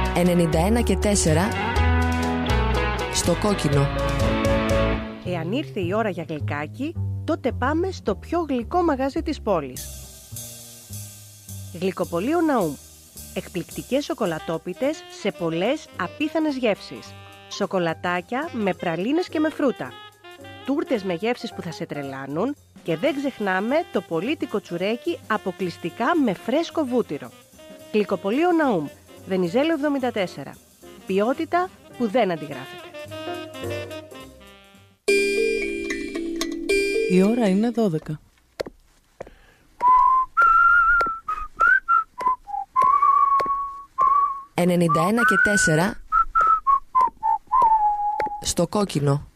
91 και 4 στο κόκκινο. Εάν ήρθε η ώρα για γλυκάκι, τότε πάμε στο πιο γλυκό μαγαζί της πόλης. Γλυκοπωλείο Ναούμ. Εκπληκτικές σοκολατόπιτες σε πολλές απίθανες γεύσεις. Σοκολατάκια με πραλίνες και με φρούτα. Τούρτες με γεύσεις που θα σε τρελάνουν και δεν ξεχνάμε το πολύτικο τσουρέκι αποκλειστικά με φρέσκο βούτυρο. Γλυκοπωλείο Ναούμ, Βενιζέλο 74. Ποιότητα που δεν αντιγράφεται. Η ώρα είναι 12. «91 και 4 στο κόκκινο».